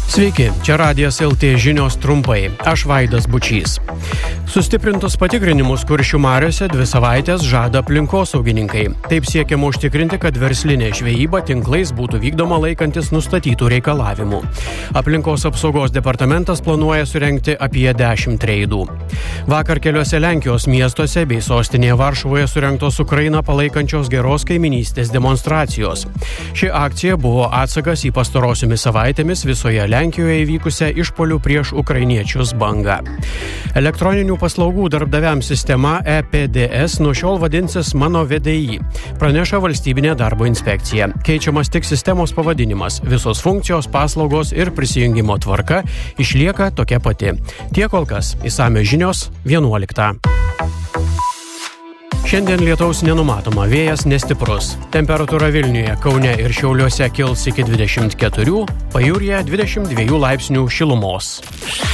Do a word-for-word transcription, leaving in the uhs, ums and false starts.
Sveiki, čia Radijas L T žinios trumpai. Aš Vaidas Bučys. Sustiprintus patikrinimus Kuršių mariose dvi savaitės žada aplinkosaugininkai. Taip siekiama užtikrinti, kad verslinė žvejyba tinklais būtų vykdoma laikantis nustatytų reikalavimų. Aplinkos apsaugos departamentas planuoja surengti apie dešimt reidų. Vakar keliuose Lenkijos miestuose bei sostinėje Varšuvoje surengtos Ukrainą palaikančios geros kaiminystės demonstracijos. Ši akcija buvo atsakas į pastarosiomis savaitėmis visoje Lenkijoje įvykusią išpuolių prieš ukrainiečius bangą. Elektroninių paslaugų darbdaviams sistema E P D S nuo šiol vadinsis Mano V D I, praneša Valstybinė darbo inspekcija. Keičiamas tik sistemos pavadinimas, visos funkcijos, paslaugos ir prisijungimo tvarka išlieka tokia pati. Tiek kol kas, išsamios žinios vienuoliktą. Šiandien lietaus nenumatoma, vėjas nestiprus. Temperatūra Vilniuje, Kaune ir Šiauliuose kils iki dvidešimt keturių, pajūryje dvidešimt dviejų laipsnių šilumos.